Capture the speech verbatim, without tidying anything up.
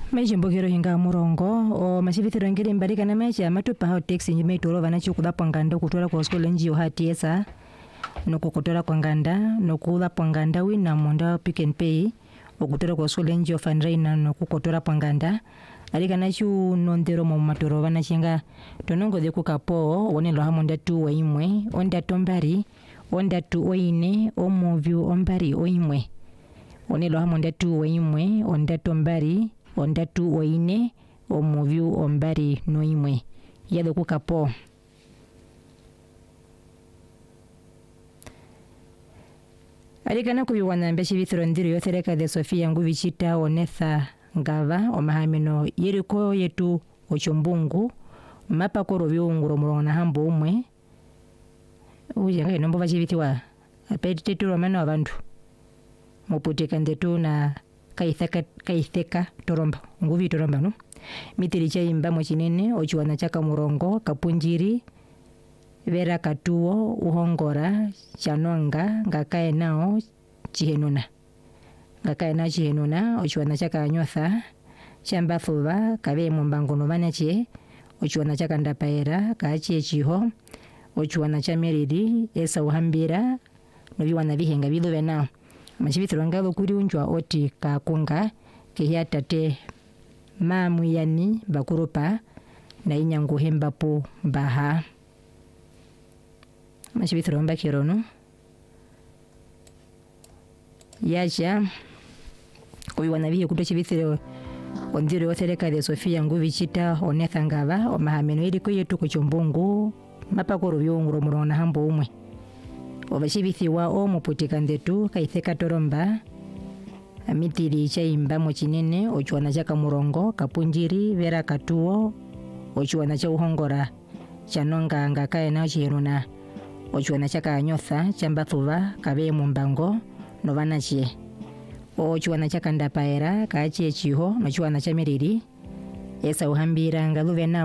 Maisha mbogero hinga murongo o mashivithiro ngiri mbarika na maisha matupa hao teksi njime itolo vanachi kudhapo nganda kutola kwa skole njio hati esa nuku kutola kwa nganda nuku udhapo nganda wina munda Pick and Pay okutola kwa skole njio fundraina nuku kutola kwa nganda alika nachu nondero mamatoro vanachinga tonongo de kukapo onelo hamonda tu waimwe onda tombari onda tu oine omovyu ombari oimwe onelo hamonda tu waimwe onda tombari onda tu oine omovyu ombari noimwe yado kukapo alika na kubiwana mbeshi bithiro ndiro yothereka de Sofia ngubichita onetha ngava omahamino yeriko yetu ochombungu mapa koro byunguro murongo na hambo umwe ujanga inombo bachibitiwa apetite tu romano abantu muputika ndetu na kaitheka kaitheka toromba nguvi toromba no mitiri cha imba mochinene ochiwana chaka murongo kapunjiri vera katuo uhongora chanonga ngakae nao chihenuna ngakae na chihenuna ochiwana chaka nyotha chamba thuva kabe mumbangono banache ochiwana chaka ndapaera kaachi chiho ochiwana cha meridi esa uhambira nobiwana bihenga biluve nao machibithiro ngalo kuri unjwa oti kakunga kehiatate mamu yani bakurupa na inyangu hembapo baha machibithiro mbakirono yacha kubiwana bihe kuto chibithiro ondiro yothereka de Sofia ngubichita onetha ngava omahameno iriko yetu kuchombungu mapakoro byonguro murona hambo umwe obashibithiwa o muputika ndetu kaitheka toromba amitiri cha imba mochinene ochiwana chaka murongo kapunjiri vera katuo ochiwana cha uhongora chanonga ngakae na chihenuna ochiwana chaka nyotha chamba thuva kabe mumbango novanachi ochiwana chaka ndapaera kaachi chiho nochiwana cha miriri esa uhambira ngaluve na